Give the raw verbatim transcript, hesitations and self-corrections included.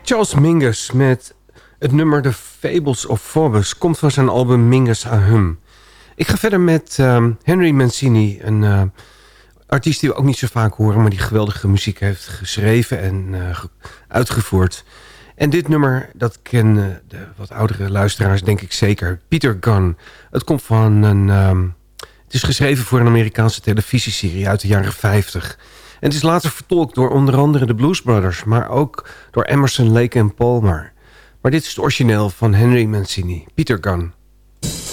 Charles Mingus met het nummer The Fables of Phoebus komt van zijn album Mingus Ahum. Ik ga verder met um, Henry Mancini, een uh, artiest die we ook niet zo vaak horen, maar die geweldige muziek heeft geschreven en uh, ge- uitgevoerd. En dit nummer, dat kennen de wat oudere luisteraars denk ik zeker. Peter Gunn. Het komt van een... Um, het is geschreven voor een Amerikaanse televisieserie uit de jaren vijftig. En het is later vertolkt door onder andere de Blues Brothers, maar ook door Emerson, Lake en Palmer. Maar dit is het origineel van Henry Mancini, Peter Gunn.